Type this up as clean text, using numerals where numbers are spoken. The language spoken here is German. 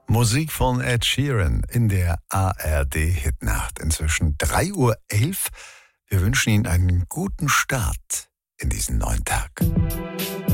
Musik von Ed Sheeran in der ARD-Hitnacht. Inzwischen 3:11 Uhr. Wir wünschen Ihnen einen guten Start in diesen neuen Tag.